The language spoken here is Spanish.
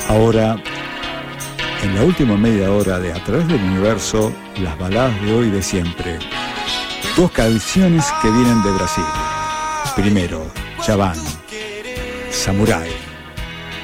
Ahora, en la última media hora de A Través del Universo, las baladas de hoy y de siempre. 2 canciones que vienen de Brasil. Primero, Chavann, Samurai.